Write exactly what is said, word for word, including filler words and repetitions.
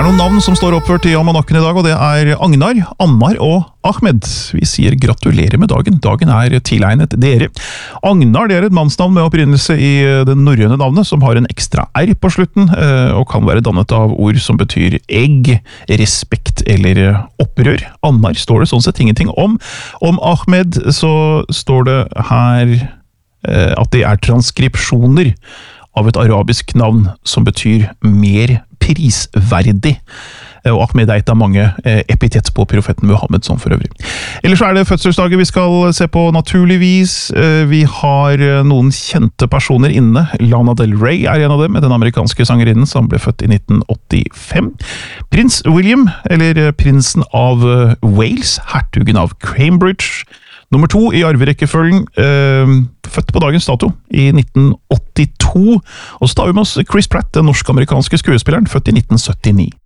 noen navn som står oppført i almanakken i dag, og det er Agnar, Anmar og Ahmed. Vi sier gratulerer med dagen. Dagen er tilegnet dere. Agnar, det er et mannsnavn med opprinnelse i det norrøne navnet, som har en ekstra R på slutten, og kan være dannet av ord som betyr egg, respekt eller opprør. Anmar står det sånn sett ingenting om. Om Ahmed så står det her at det er transkripsjoner av et arabisk navn som betyr mer prisverdig. Og Ahmed er et av mange epitett på profeten Muhammed som for øvrig. Ellers er det fødselsdager vi skal se på naturligvis. Vi har noen kjente personer inne. Lana Del Rey er en av dem, den amerikanske sangerinnen som ble født i nitten åttifem. Prins William, eller prinsen av Wales, hertugen av Cambridge. Nummer to i arverekkefølgen, øh, født på dagens dato i nitten åttito. Og så tar vi med oss Chris Pratt, den norsk-amerikanske skuespilleren, født i nitten syttini.